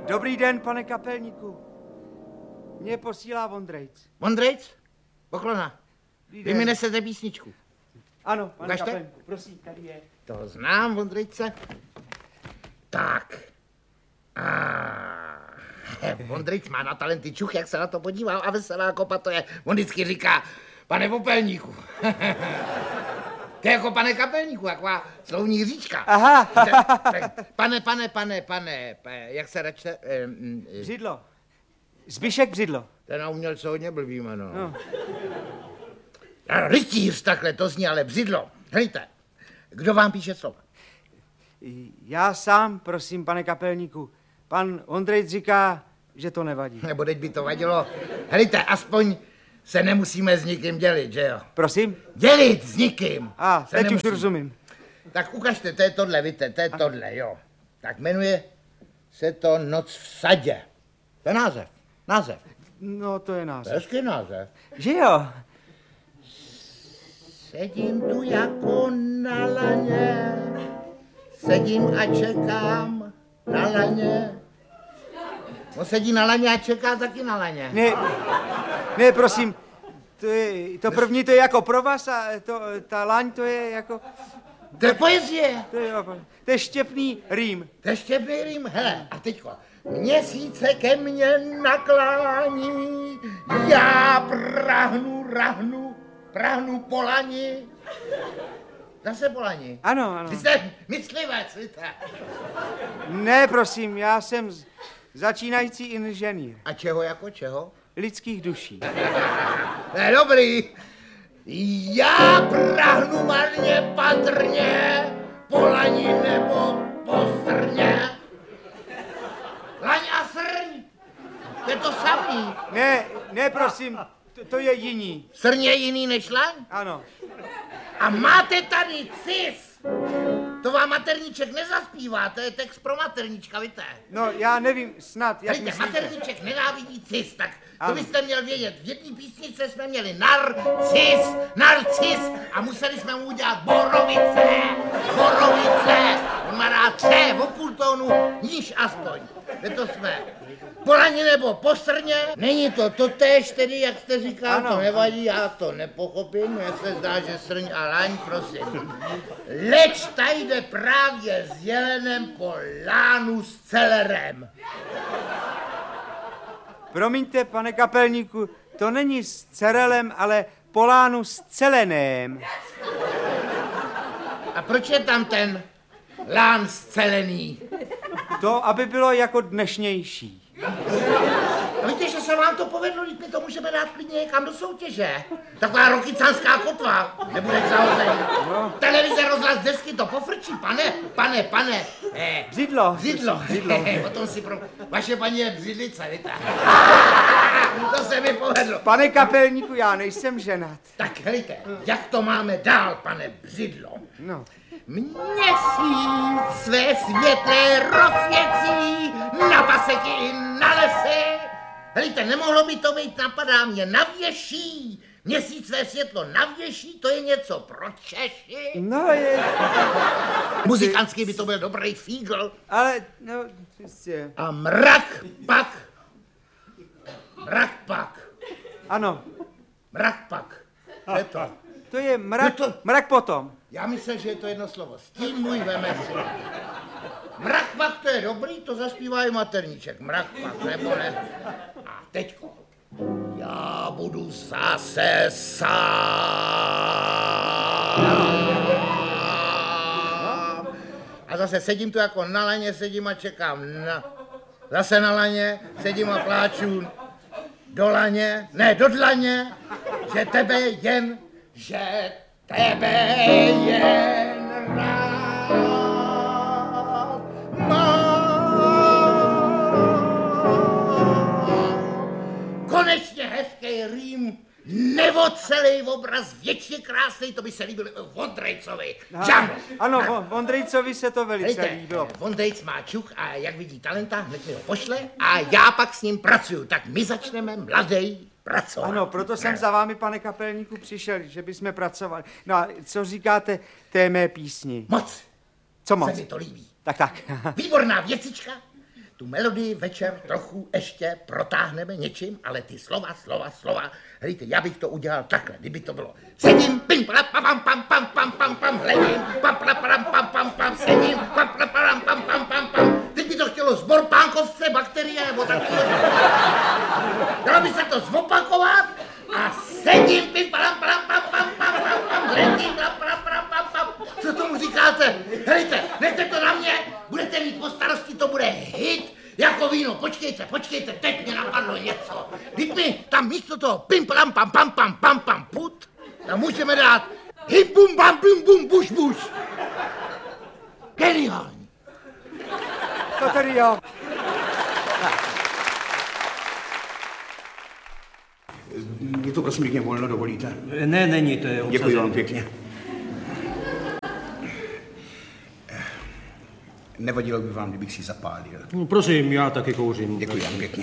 Dobrý den, pane kapelníku. Mě posílá Vondrejc. Vondrejc? Poklona. Vy mi nesete písničku. Ano, pane Ukažte. kapelníku, prosím, tady je. To znám, Vondrejce. Tak. Vondrejc má na talenty čuch, jak se na to podívá a veselá kopa to je. On vždycky říká, pane popelníku. To je jako pane kapelníku, taková slovní říčka. Aha. Pane, jak se račte? Břidlo. Zbyšek Břidlo. Ten na umělce hodně blbý jméno. No. Rytíř, takhle to zní, ale Břidlo. Hlejte, kdo vám píše slova? Já sám, prosím, pane kapelníku. Pan Vondrejc říká, že to nevadí. Nebo teď by to vadilo. Hlejte, aspoň se nemusíme s nikým dělit, že jo? Prosím? Dělit s nikým. Teď už rozumím. Tak ukažte, to je tohle, víte, to je tohle, jo. Tak jmenuje se to Noc v sadě. To je název. No, to je název. Hezký název. Že jo? Sedím tu jako na laně, sedím a čekám na laně. On sedí na laně a čeká taky na laně. Ne, prosím, to první to je jako pro vás a ta laň to je jako... To je poezie. To je štěpný rým. To je štěpný rým, hele, a teďko. Měsíce ke mně naklání, já prahnu po lani. Zase po lani. Ano. Ty jste myslivec, víte. Ne, prosím, já jsem začínající inženýr. A čeho jako čeho? Lidských duší. Ne, dobrý. Já prahnu marně patrně, po lani nebo po srně. Laň a srň, to je to samý. Ne, prosím, to je jiný. Srň je jiný než laň? Ano. A máte tady cis. To vám materníček nezaspívá, to je text pro materníčka, víte? No, já nevím, snad, jak myslíte? Materníček nenávidí cis, tak ano. To byste měl vědět. V jedné písničce jsme měli narcis a museli jsme mu udělat borovice. On má rád C, o půl tónu, níž aspoň. Kde to jsme? Po lani nebo po srně? Není to totéž tedy, jak jste říkal, ano. To nevadí, já to nepochopím, mně se zdá, že srň a laň, prosím. Leč tady jde právě s jelenem po lánu s celerem. Promiňte, pane kapelníku, to není s cerelem, ale po lánu s celenem. A proč je tam ten lán scelený? To, aby bylo jako dnešnější. A víte, že se vám to povedlo, když my to můžeme dát klidně někam do soutěže. Taková rokycanská kotva, nebude k zahození. No. Televize, rozhlas, desky to pofrčí, pane. Břidlo. Potom si pro... Vaše paní je břidlice, víte. To se mi povedlo. Pane kapelníku, já nejsem ženat. Tak helejte, jak to máme dál, pane Břidlo? No. Měsíc své světlé rozsvěcí na paseky i na lesy. Helejte, nemohlo by to být, napadá mě, navěší. Měsíc své světlo navěší, to je něco pro Češi. No je... Muzikantsky by to byl dobrý fígl. Ale, no, jistě. A mrak pak. Ano. Mrak pak. Co je to? To je mrak potom. Já myslím, že je to jedno slovo. Stín můj veme si. Mrak pak, to je dobrý, to zaspívá i materníček. Mrak pak, nebo ne. A teďko. Já budu zase sám. A zase sedím tu jako na laně, sedím a čekám. Zase na laně, sedím a pláču. Do dlaně, že tebe jen rád mám. Konečně hezký rým, nebo celý obraz, věčně krásný, to by se líbil Vondrejcovi. Ano, Vondrejcovi se to velice líbilo. Vondrejc má čuch a jak vidí talenta, hned mi ho pošle a já pak s ním pracuju. Tak my začneme mladej pracovat. Ano, proto jsem za vámi, pane kapelníku, přišel, že bychom pracovali. No a co říkáte té mé písni? Moc. Co moc? Se mi to líbí. Tak. Výborná věcička, tu melodii večer trochu ještě protáhneme něčím, ale ty slova. Hlejte, já bych to udělal takhle, kdyby to bylo. Sedím, pim, pam, pam, pam, pam, pam, pam, pam, hledím, pam, pam, sedím, pam, pam. Teď by to chtělo zbor pánkovce, bakterie nebo takové. Dalo by se to zopakovat a sedím, pim, pam, hledím, pam. Co tomu říkáte? Hejte, nechte to na mě, budete mít po starosti, to bude hit jako víno. Počkejte, teď mě napadlo něco. Teď mi tam místo toho pim, pam, put, tam můžeme dát hip, bum, bam, bum, buš. Geniální. To tady jo. Je to prosím pěkně volno, dovolíte? Ne, není, to je obsazené. Děkuji vám pěkně. Nevadilo by vám, kdybych si zapálil. No, prosím, já taky kouřím. Děkuji vám pěkně.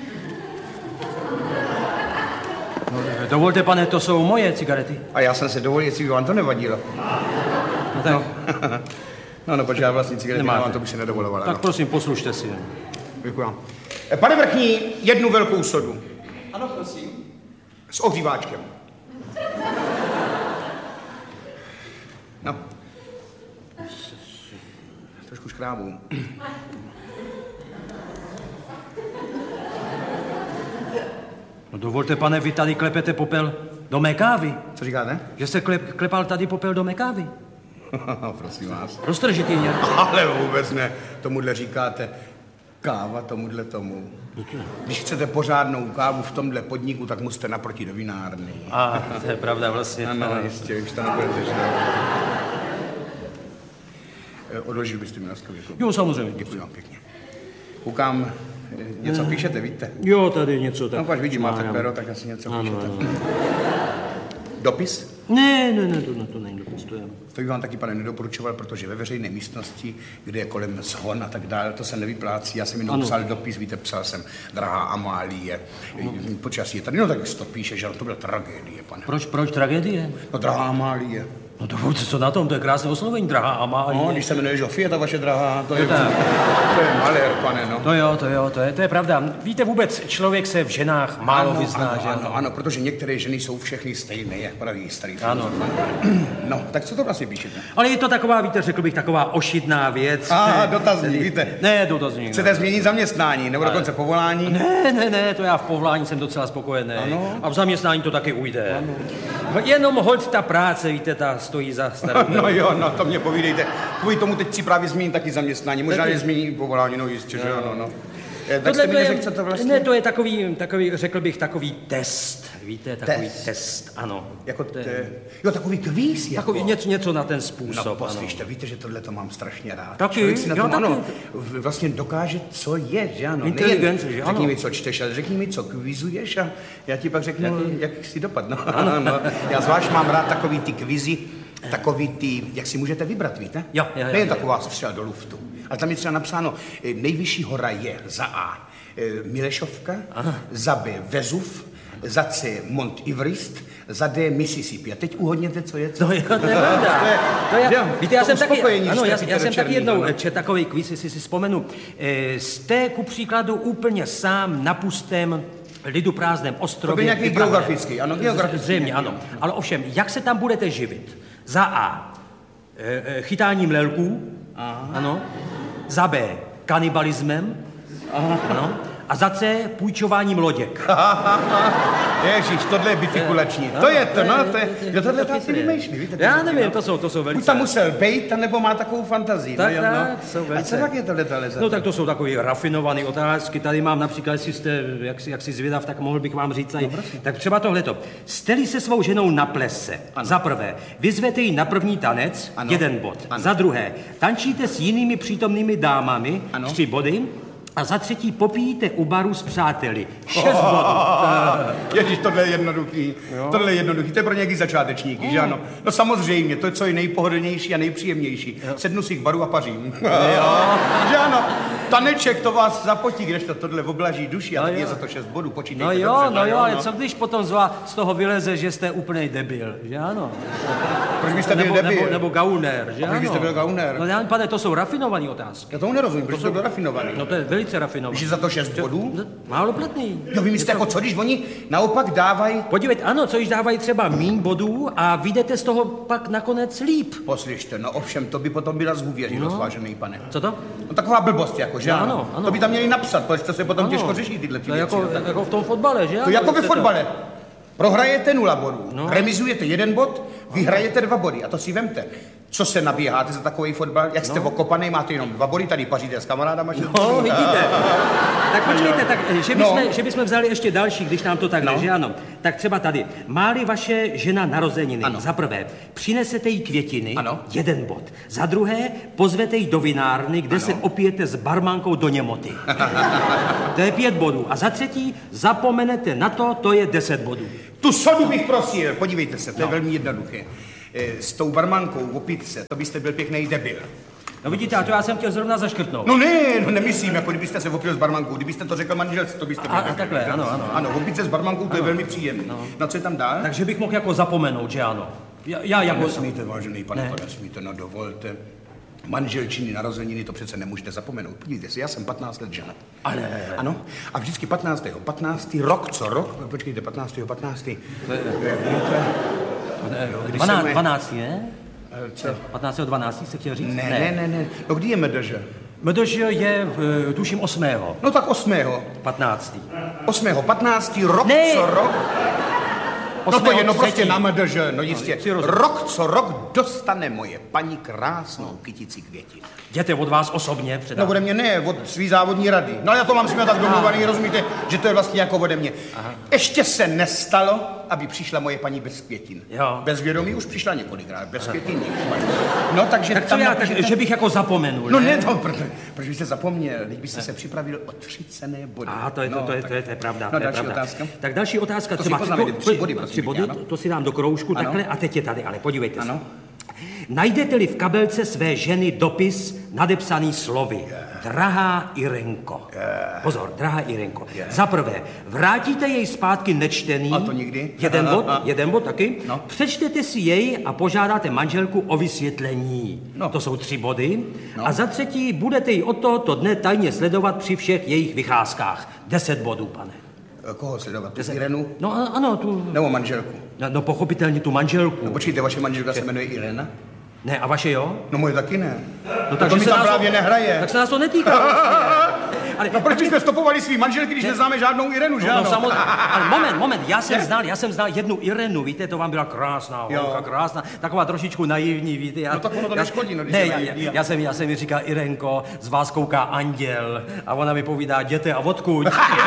No, dovolte, pane, to jsou moje cigarety. A já jsem se dovolil, jestli by vám to nevadilo. No tak. No, protože já vlastně cigarety nemám, to bych si nedovoloval. Tak prosím, poslušte si. Děkuji vám. Pane vrchní, jednu velkou sodu. Ano, prosím. S ohříváčkem. No. Trošku škrábu. No dovolte, pane, vy tady klepete popel do mé kávy. Co říkáte? Že jste klepal tady popel do mé kávy. Prosím vás. Roztržitý nějak. Ale vůbec ne. Tomuhle říkáte káva tomuhle tomu. Když chcete pořádnou kávu v tomhle podniku, tak musíte naproti do vinárny. A to je pravda vlastně. Ano, jistě, už to nebudete žít. Odložil byste mi laskavě. Jo, samozřejmě. Děkuji vám pěkně. Koukám, něco píšete, víte? Jo, tady něco tak. No, až vidím, máte pero, tak asi něco píšete. Ano. Dopis? Ne, to není dopis, to je. To bych vám taky, pane, nedoporučoval, protože ve veřejné místnosti, kde je kolem zhon a tak dále, to se nevyplácí. Já jsem jenom psal dopis, víte, psal jsem, drahá Amálie, počasí je tady, no tak to píše, že to byla tragédie, pane. Proč tragédie? No, drahá Amálie. No to co na tom, to je krásné oslovení, drahá Amálie. No, když se jmenuje Žofie, ta vaše drahá, to je malér, pane, no. To je pravda. Víte, vůbec člověk se v ženách málo vyzná, že? Ano, protože některé ženy jsou všechny stejné, jak praví starý. Ano. No, tak co to vlastně píšete? Ale je to taková, víte, řekl bych, taková ošidná věc. Dotazník, víte. Ne, dotazník. Chcete změnit zaměstnání, nebo dokonce povolání? Ne, to já v povolání jsem docela spokojený. Ano. A v zaměstnání to taky ujde. Ano. Jenom holt ta práce, víte, ta stojí za starou. No jo, no to mě povídejte. Kvůli tomu teď si právě změním taky zaměstnání. Možná je změní povolání, no jistě, že ano, no. Tak jste mi neřekl, co to vlastně? Ne, to je takový, řekl bych, takový test. Víte, takový test, ano. Jako jo, takový kvíz. Takový něco na ten způsob, no, poslyšte, víte, že tohle to mám strašně rád. Taky? Člověk si na tom, taky. ano, vlastně dokáže, co je, že ano. Inteligence, že ano. Řekni mi, co čteš, ale řekni mi, co kvizuješ a já ti pak řeknu, jak si dopadne. No. Já zvlášť mám rád takový ty kvizy, takový ty, jak si můžete vybrat, víte? Jo. Nejen taková střela do luftu. Ale tam je třeba napsáno, nejvyšší hora je za A Milešovka, za B Vezuv, za C Mont Everest, za D Mississippi. A teď uhodněte, co je co. To je pravda. Víte, já jsem taky jednou četl takový kvíz, jestli si vzpomenu. Jste ku příkladu úplně sám na pustém liduprázdném ostrově. To byl nějaký geografický, ano, geografický. Zřejmě, ano. Ale ovšem, jak se tam budete živit? Za A, chytáním lelků, ano. Za B, kanibalismem, ano. A za C, půjčováním loděk. Ježiš, tohle je bifikulační. To je to, kdo tohle asi vymýšlí, víte? Já nevím, to jsou velice... Buď tam musel bejt, nebo má takovou fantazii. Tak, jsou velice... A co tak je tohle za No tak to jsou takové rafinované otázky. Tady mám například, jestli jste jaksi zvědav, tak mohl bych vám říct. Tak třeba tohleto. Jste-li se svou ženou na plese, za prvé, vyzvete ji na první tanec, 1 bod. Za druhé, tančíte s jinými přítomnými dámami, 3 body. A za třetí popíjíte u baru s přáteli. 6 bodů. Ježíš, tohle je jednoduchý. Tohle je jednoduchý. To je pro nějaký začátečníky, že ano? No samozřejmě, to je co je nejpohodlnější a nejpříjemnější. Sednu si k baru a pařím. Že ano? Taneček to vás zapotí, kdežto tohle oblaží duši a tak je za to 6 bodů. Počítejte dobře. Ale co když potom z toho vyleze, že jste úplnej debil, že ano? proč byste byl debil? Nebo gauner, že A proč byste byl gauner? No já, pane, to jsou rafinované otázky. Já tomu nerozumím, proč to byl rafinovaný? No to je velice rafinované. Víš, za to 6 bodů? Málo platný. No vy myslíte, jako co, když oni naopak dávají... Podívejte, ano, co když dávají třeba míň bodů a vyjdete z toho pak nakonec líp. Poslyšte, no ovšem, to by potom byla zhůvěřilost, vážený pane. Co to? No taková blbost, jako, že No, ano? ano. To by tam měli napsat, protože to se potom těžko řeší tyhle To věci. jako v tom fotbale, že? To jako ve fotbale. Prohrajete 0 bodů, No. remizujete 1 bod, vyhrajete 2 body. A to si vemte. Co se nabíháte za takový fotbal? Jak jste okopaný, máte jenom 2 body, tady paříte s kamarádama. Že? No, vidíte. Tak počkejte, tak, že bychom vzali ještě další, když nám to tak jde, že ano. Tak třeba tady. Má-li vaše žena narozeniny, za prvé, přinesete jí květiny, 1 bod. Za druhé, pozvete jí do vinárny, kde se opijete s barmankou do němoty. To je 5 bodů. A za třetí, zapomenete na to, to je 10 bodů. Tu sodu bych prosil, podívejte se, to je velmi jednoduché. S tou barmankou opít se, to byste byl pěkný debil. No vidíte, a to já jsem chtěl zrovna zaškrtnout. No ne, no nemyslím, jako kdybyste se opil s barmankou, kdybyste to řekl manželce, to byste byl. A takhle, ano. Ano, opít se s barmankou, to je velmi příjemné. No co je tam dál? Takže bych mohl jako zapomenout, že ano. Já jako... Nesmíte, vážený pane, to nesmíte, no dovolte. Manželčiny narozeniny to přece nemůžete zapomenout. Podívejte si, já jsem 15 let ženat. Ale... Ano, a vždycky 15. rok co rok, počkejte, 15. 12, ne? Co? 15. 12. se chtěl říct? Ne. No kdy je MDŽ? MDŽ je, tuším, 8. No tak 8. 15. 15. rok Ne. co rok. No to je no prostě na MDŽ, no jistě. Rok co rok dostane moje paní krásnou kytici květin. Jděte od vás osobně předám. No ode mě ne, od svý závodní rady. No já to mám s nimi tak domluvaný, rozumíte, že to je vlastně jako ode mě. Aha. Ještě se nestalo, aby přišla moje paní bez květin. Jo. Bez vědomí už přišla několikrát, bez květin. No takže tak co já, že bych jako zapomenul, no ne, to, proč byste zapomněl, když byste se připravil o 3 cenné body. Aha, to je pravda. No to je další pravda. otázka. Tak další otázka. To třeba, si poznáme, 3 body, prosím. 3 body, to si dám do kroužku takhle a teď je tady, ale podívejte se. Ano. Najdete-li v kabelce své ženy dopis nadepsaný slovy Drahá Irenko. Pozor, drahá Irenko. Za prvé, vrátíte jej zpátky nečtený. A to nikdy? Jeden bod taky. No. Přečtete si jej a požádáte manželku o vysvětlení. No. To jsou 3 body. No. A za třetí, budete ji od tohoto dne tajně sledovat při všech jejich vycházkách. 10 bodů, pane. Koho sledovat? Tu Irenu? No ano, tu... Nebo manželku? No pochopitelně tu manželku. No počkejte, vaše manželka se jmenuje Irena? Ne, a vaše jo? No moje taky ne. No to mi tam právě nehraje. Tak se nás to netýká vlastně. Ale, no proč bychom stopovali svý manželky, když neznáme žádnou Irenu, že ano? No samozřejmě. Ale moment, já jsem znal jednu Irenu, víte, to vám byla krásná holka, krásná, taková trošičku naivní, víte. No tak ono to neškodí, no, když ne, je naivní. já jsem mi říkal, Irenko, z vás kouká anděl a ona mi povídá, jděte a odkud.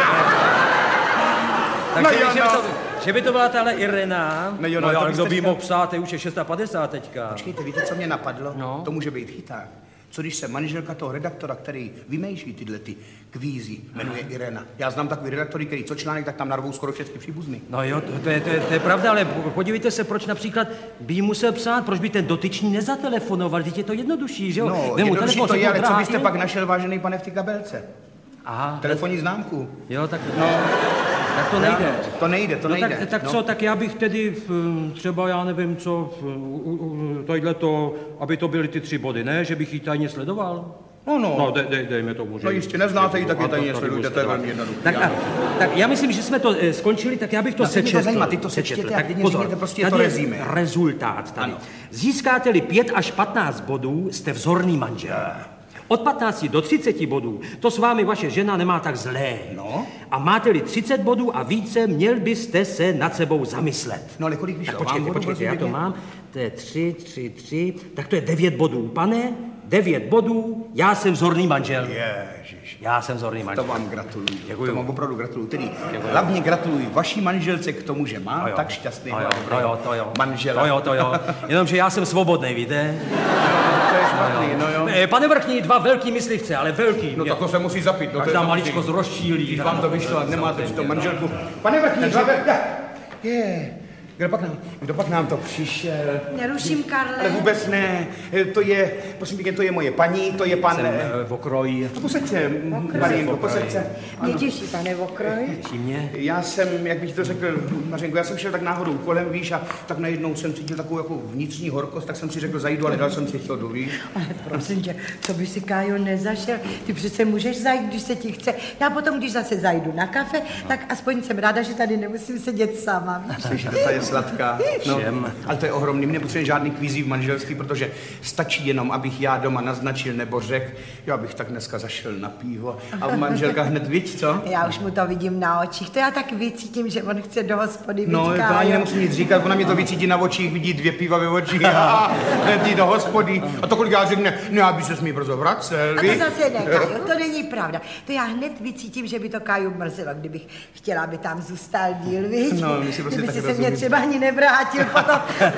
Takže že by to byla tahle Irena, ale kdo by mohl psát, to už je 650 teďka. Počkejte, víte, co mě napadlo? No? To může být chyták. Co když se manželka toho redaktora, který vymýšlí tyhle ty kvízy, jmenuje Irena? Já znám takový redaktory, který co článek, tak tam narvou skoro všechny příbuzný. No jo, to je pravda, ale podívejte se, proč například by jí musel psát, proč by ten dotyčný nezatelefonoval, teď je to jednodušší, že jo? No, jednodušší to je, ale co byste pak našel, vážený pane, v té kabelce? Aha. Telefonní známku. Jo, tak... No. Tak to nejde. To nejde. Tak co, tak já bych tedy třeba, já nevím co, tohleto, aby to byly ty 3 body, ne? Že bych ji tajně sledoval? No, dejme to může. No jistě, neznáte ji, tak je tajně sledujte, to je velmi jednoduché. Tak já myslím, že jsme to skončili, tak já bych to sečetl. To zajímá, ty to sečtěte a klidně řekněte prostě to rezime. Rezultát tady. Získáte-li 5 až 15 bodů, jste vzorný manžel. Od 15 do 30 bodů, to s vámi vaše žena nemá tak zlé. No. A máte-li 30 bodů a více, měl byste se nad sebou zamyslet. No ale kolik vyšlo? Počkejte, já to mám. To je 3, tak to je 9 bodů. Pane, 9 bodů, já jsem vzorný manžel. Ježiš. Já jsem vzorný manžel. To vám gratuluju. Děkuju. To vám opravdu gratuluju. Tedy hlavně gratuluji vaší manželce k tomu, že má tak šťastný manžela. To jo. Jenomže já jsem svobodný, víte? To je špatný, no jo. Pane vrchní, 2 velký myslivce, ale velký. No tak to se musí zapít. Každá maličkost rozčílí. Když vám to vyšlo a nemáte to manželku. Pane vrchní, 2 velký. Kdo pak nám to přišel? Neruším, Karle. Ale vůbec ne. To je, prosím pěkně, to je moje paní, to je pan... Vokroj. Posaď se, Marienko, posaď se. Mě těší, pane Vokroj. Těší mě. Já jsem, jak bych to řekl, Mařenko, já jsem šel tak náhodou kolem, víš, a tak najednou jsem cítil takovou jako vnitřní horkost, tak jsem si řekl, zajdu, ale dal jsem si chodu, víš. Ale prosím tě, co by si, Kájo, nezašel? Ty přece můžeš zajít, když se ti chce. Já potom, když zase zajdu na kafe, tak aspoň jsem ráda, že tady nemusím sedět sama, víš? Slyš, ta je sladká. No, ale to je ohromný. My nepotřebujeme žádný kvízí v manželství, protože stačí jenom, abych já doma naznačil nebo řekl, já bych tak dneska zašel na pivo a manželka hned víc, co? Já už mu to vidím na očích. To já tak vycítím, že on chce do hospody být, No, to ani nemusím nic říkat, ona mě to vycítí na očích, vidí 2 piva ve očích a hned jít do hospody. A to kolik já řekne, no, aby se mi brzo vracel, a to zase ne, Kájo, to není pravda. To já hned vycítím, že by to Káju mrzelo, kdybych chtěla, aby tam zůstal díl, víš? No, my si prostě kdyby tak si se mě rozumím. třeba ani nevrátil potom.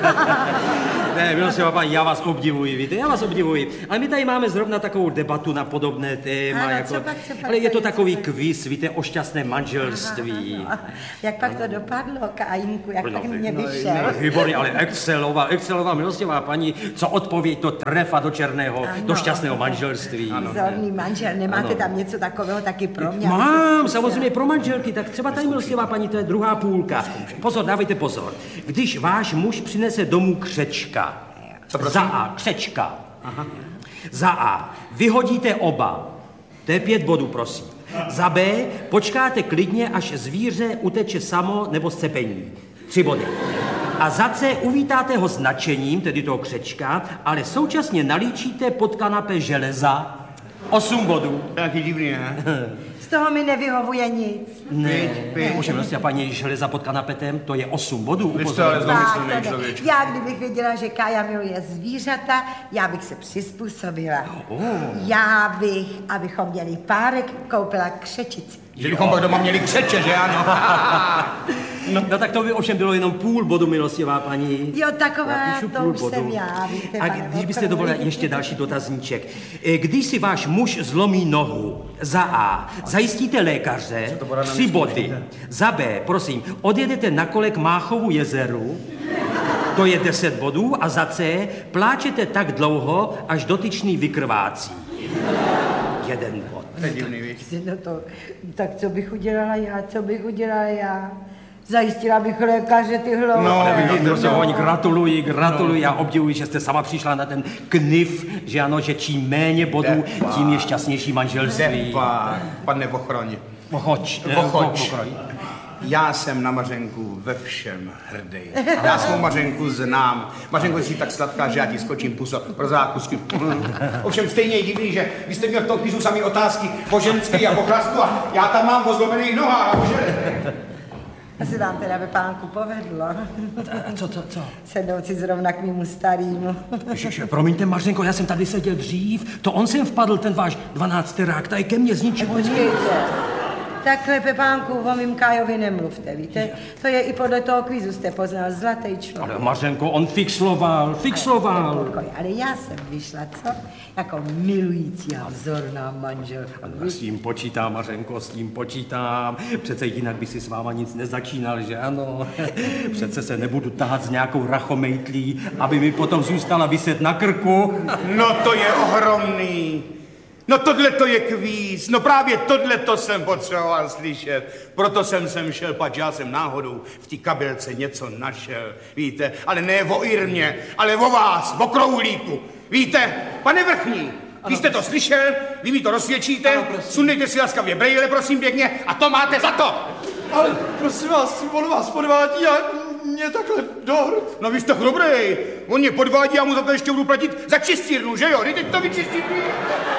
Ne, milostivá paní, já vás obdivuji, víte, já vás obdivuji. Ale my tady máme zrovna takovou debatu na podobné téma, Ano, jako, co pak ale je to co takový pak? kvíz, víte, o šťastném manželství. Jak pak to dopadlo, Kájinku, jak pak mě No, vyšel? výborně, ale excelová milostivá paní, co odpověď to trefa do černého, do šťastného manželství. Vzorný manžel, nemáte tam něco takového taky pro mě? Mám, samozřejmě pro manželky, tak třeba tady milostivá paní, to je druhá půlka. Pozor, dávejte pozor. Když váš muž přinese domů křečka, za A, křečka. Aha. Za A, vyhodíte oba. To je 5 bodů, prosím. Za B, počkáte klidně, až zvíře uteče samo nebo z cepení. 3 body. A za C, uvítáte ho značením, tedy toho křečka, ale současně nalíčíte pod kanapé železa. 8 bodů. Taky divný, ne? Z toho mi nevyhovuje nic. Ne, už je prostě paní železa pod kanapetem, to je 8 bodů. Vy jste ale Tak, zlomyslný to ne. člověk. Já, kdybych věděla, že Kája miluje zvířata, já bych se přizpůsobila. Já bych, abychom měli párek, koupila křečici. Že bychom pak doma měli křeče, že ano? No tak to by ovšem bylo jenom 0,5 bodu, milostivá paní. Jo, taková, Já píšu to 0,5 už jsem já, víte, A pane když byste Vokroj. dovolila ještě další dotazníček. Když si váš muž zlomí nohu, za A, zajistíte lékaře, 3 body. Za B, prosím, odjedete na kole k Máchovu jezeru, to je 10 bodů. A za C, pláčete tak dlouho, až dotyčný vykrvácí. 1 bod. To je divný, víš? No to, tak co bych udělala já? Zajistila bych lékaře ty hlouby. No, Gratuluji, já obdivuji, že jste sama přišla na ten knif, že ano, že čím méně bodů, tím je šťastnější manželství. Depa, pane Vochroň. Vochoč. Já jsem na Mařenku ve všem hrdý. Já svou Mařenku znám. Mařenko, jsi tak sladká, že já ti skočím puso pro zákusky. Ovšem stejně je divný, že vy jste měl v tom kvízu samý otázky po ženský a po chlastu a já tam mám o zlomených nohách. Asi vám teda ve pánku povedlo. Co? Sednout si zrovna k mému starýmu. Promiňte, Mařenko, já jsem tady seděl dřív, to on sem vpadl, ten váš 12. rák, tady ke mně z ničeho. Počkejte. Takhle, Pepánku, o mým Kájovi nemluvte, víte? To je i podle toho kvízu, jste poznal, zlatý člověk. Ale Mařenko, on fixloval. Ale já jsem vyšla, co? Jako milující a vzorná manželka. Já s tím počítám, Mařenko, s tím počítám. Přece jinak by si s váma nic nezačínal, že ano? Přece se nebudu tahat s nějakou rachomejtlí, aby mi potom zůstala viset na krku. No to je ohromný. No tohle to je kvíz, no právě tohle to jsem potřeboval slyšet. Proto jsem sem šel, pač já jsem náhodou v té kabelce něco našel, víte, ale ne o Irmě, ale o vás, o Kroulíku. Víte, pane Vrchní, vy jste to slyšel, vy mi to rozsvědčíte, sundejte si laskavě brejle, prosím pěkně, a to máte za to. Ale prosím vás, on vás podvádí a mě takhle dort. No vy jste chrobrej, on mě podvádí a mu za to ještě budu platit za čistírnu, že jo? Teď to vyčistí.